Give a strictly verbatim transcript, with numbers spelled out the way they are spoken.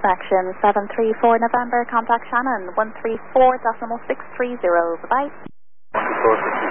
Section seven three four November, contact Shannon, one three four decimal six three zero. Bye-bye. one three four